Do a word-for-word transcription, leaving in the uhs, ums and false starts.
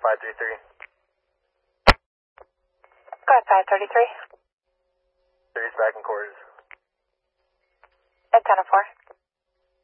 five three three. Go ahead, five thirty-three. Three's back in quarters. At ten oh four.